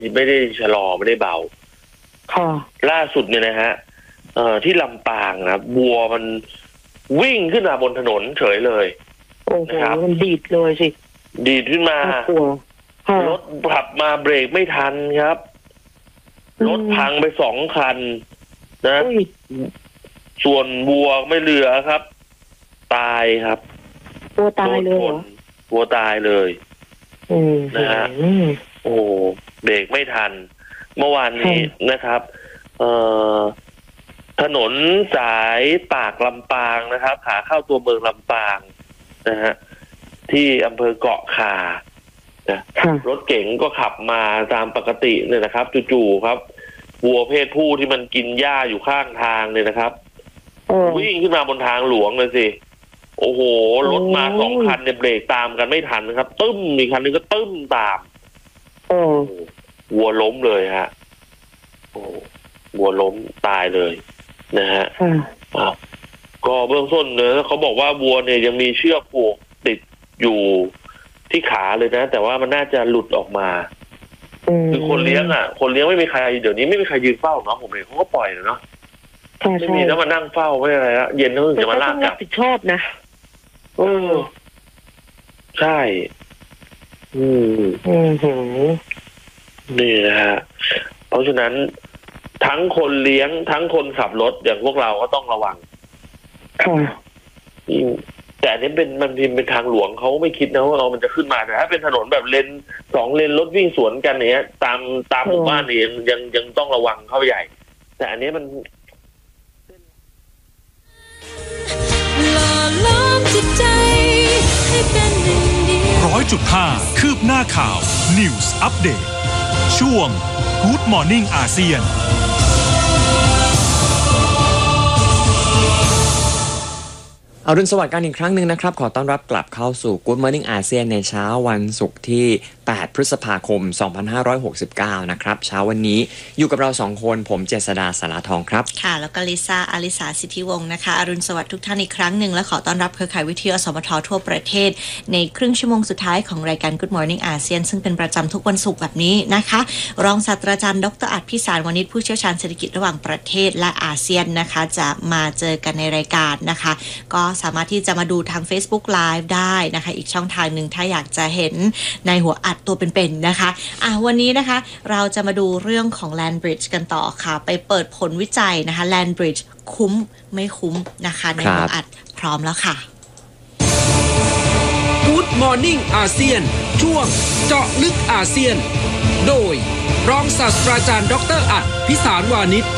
ไม่ได้ชะลอไม่ได้เบาค่ะล่าสุดเนี่ยนะฮะที่ลำปางนะวัวมันวิ่งขึ้นมาบนถนนเฉยเลยโอ้โหมันดีดเลยสิดีดขึ้นมารถขับมาเบรกไม่ทันครับรถพังไป2 คันนะส่วนวัวไม่เหลือครับตายครับวัวตายเลยเหรอวัวตายเลยนะฮะโอ้เบรกไม่ทันเมื่อวานนี้นะครับถนนสายปากลำปางนะครับขาเข้าตัวเมืองลำปางนะฮะที่อำเภอเกาะข่ารถเก๋งก็ขับมาตามปกติเนี่ยนะครับจู่ๆครับวัวเพศผู้ที่มันกินหญ้าอยู่ข้างทางเนี่ยนะครับวิ่งขึ้นมาบนทางหลวงเลยสิโอ้โหรถมา2 คันเนี่ยเบรกตามกันไม่ทันครับตึ้มอีกคันนึงก็ตึ้มตามวัวล้มเลยฮะโอ้วัวล้มตายเลยนะฮะก็เบื้องต้นเนี่ยเขาบอกว่าวัวเนี่ยยังมีเชือกผูกติดอยู่ที่ขาเลยนะแต่ว่ามันน่าจะหลุดออกมาคือคนเลี้ยงไม่มีใครเดี๋ยวนี้ไม่มีใครยืนเฝ้าเนาะผมเห็นเขาก็ปล่อยเนาะไม่มีแล้วมานั่งเฝ้าไม่อะไรละเย็นเขาถึงจะมาลากกลับผิดชอบนะใช่นี่นะฮะเพราะฉะนั้นทั้งคนเลี้ยงทั้งคนขับรถอย่างพวกเราก็ต้องระวังแต่อันนี้มันเป็นทางหลวงเขาไม่คิดนะว่ามันจะขึ้นมาแต่ถ้าเป็นถนนแบบเลน2 เลนรถวิ่งสวนกันเนี้ยตามหมู่บ้านเองยังต้องระวังเข้าใหญ่แต่อันนี้มัน 100.5 คืบหน้าข่าว News Update ช่วง Good Morning อาเซียนอรุณสวัสดิ์กันอีกครั้งหนึ่งนะครับขอต้อนรับกลับเข้าสู่ Good Morning อาเซียนในเช้าวันศุกร์ที่8 พฤษภาคม 2569 นะครับเช้าวันนี้อยู่กับเรา2 คนผมเจษฎาสาราทองครับค่ะแล้วก็ลิซ่าอาลิสาสิทธิวงศ์นะคะอรุณสวัสดิ์ทุกท่านอีกครั้งหนึ่งและขอต้อนรับเครือข่ายวิทยุอสมททั่วประเทศในครึ่งชั่วโมงสุดท้ายของรายการ Good Morning อาเซียนซึ่งเป็นประจำทุกวันศุกร์แบบนี้นะคะรองศาสตราจารย์ดร.อัฏฐพิสารวณิชผู้เชี่ยวชาญเศรษฐกิจระหว่างประเทศและอาเซียนนะคะจะมาเจอกันในรายการนะคะก็สามารถที่จะมาดูทาง Facebook Live ได้นะคะอีกช่องทางหนึ่งถ้าอยากจะเห็นในหัวอัดตัวเป็นๆนะคะวันนี้นะคะเราจะมาดูเรื่องของ Land Bridge กันต่อค่ะไปเปิดผลวิจัยนะคะ Land Bridge คุ้มไม่คุ้มนะคะในหัวอัดพร้อมแล้วค่ะ Good Morning อาเซียนช่วงเจาะลึกอาเซียนโดยรองศาสตราจารย์ดร.อัฏฐพิสารวานิช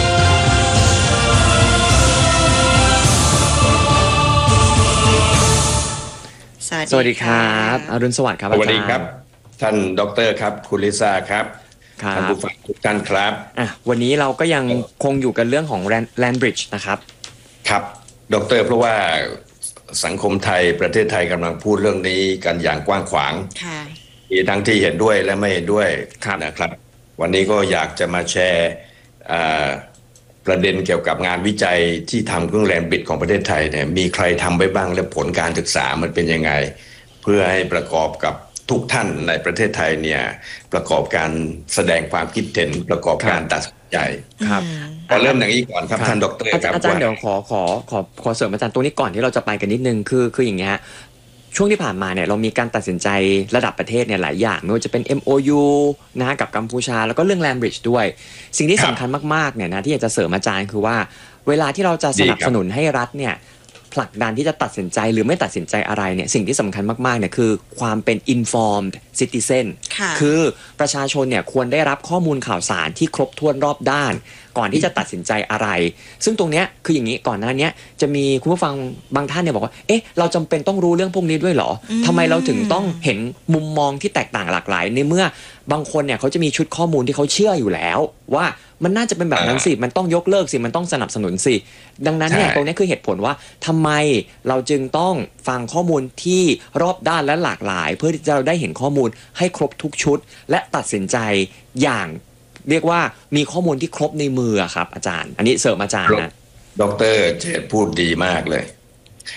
สวัสดีครับอรุณสวัสดิ์ครับสวัสดีครับท่านดร.ครับคุณลิซ่าครับท่านผู้ฟังทุกท่านครับวันนี้เราก็ยังคงอยู่กันเรื่องของ Land Bridge นะครับครับดร.เพราะว่าสังคมไทยประเทศไทยกำลังพูดเรื่องนี้กันอย่างกว้างขวางมีทั้งที่เห็นด้วยและไม่เห็นด้วยนะครับวันนี้ก็อยากจะมาแชร์ประเด็นเกี่ยวกับงานวิจัยที่ทำเครื่องแลนด์บริดจ์ของประเทศไทยเนี่ยมีใครทำไว้บ้างและผลการศึกษามันเป็นยังไงเพื่อให้ประกอบกับทุกท่านในประเทศไทยเนี่ยประกอบการแสดงความคิดเห็นประกอบการตัดสินใจครับเริ่มอย่างนี้ก่อนครับท่านดร.ครับอาจารย์เดี๋ยวขอเสริมอาจารย์ตรงนี้ก่อนที่เราจะไปกันนิดนึงคืออย่างเงี้ยช่วงที่ผ่านมาเนี่ยเรามีการตัดสินใจระดับประเทศเนี่ยหลายอย่างไม่ว่าจะเป็น MOU นะฮะกับกัมพูชาแล้วก็เรื่อง Land Bridge ด้วยสิ่งที่สำคัญมากๆเนี่ยนะที่อยากจะเสริมอาจารย์คือว่าเวลาที่เราจะสนับสนุนให้รัฐเนี่ยผลักดันที่จะตัดสินใจหรือไม่ตัดสินใจอะไรเนี่ยสิ่งที่สำคัญมากๆเนี่ยคือความเป็น informed citizen คือประชาชนเนี่ยควรได้รับข้อมูลข่าวสารที่ครบถ้วนรอบด้านก่อนที่จะตัดสินใจอะไรซึ่งตรงเนี้ยคืออย่างนี้ก่อนหน้านี้จะมีคุณผู้ฟังบางท่านเนี่ยบอกว่าเอ๊ะเราจำเป็นต้องรู้เรื่องพวกนี้ด้วยเหรอทำไมเราถึงต้องเห็นมุมมองที่แตกต่างหลากหลายในเมื่อบางคนเนี่ยเขาจะมีชุดข้อมูลที่เขาเชื่ออยู่แล้วว่ามันน่าจะเป็นแบบนั้นสิมันต้องยกเลิกสิมันต้องสนับสนุนสิดังนั้นเนี่ยตรงนี้คือเหตุผลว่าทำไมเราจึงต้องฟังข้อมูลที่รอบด้านและหลากหลายเพื่อที่จะเราได้เห็นข้อมูลให้ครบทุกชุดและตัดสินใจอย่างเรียกว่ามีข้อมูลที่ครบในมือครับอาจารย์อันนี้เสริมอาจารย์นะดร.เจตพูดดีมากเลย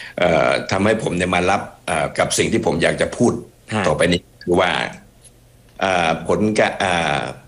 ทำให้ผมเนี่ยมารับกับสิ่งที่ผมอยากจะพูดต่อไปนี้คือว่าผล